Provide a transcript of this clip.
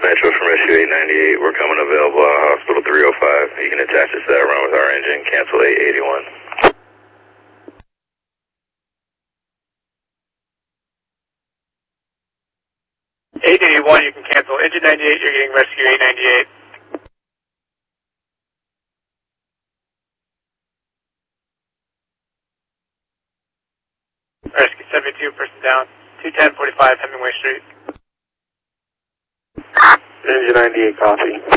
Nitro from Rescue 898. We're coming available at Hospital 305. You can attach us to that run with our engine. Cancel 881. 881, you can cancel. Engine 98, you're getting Rescue 898. Rescue 72, person down. 21045 Hemingway Street. Engine 98, copy.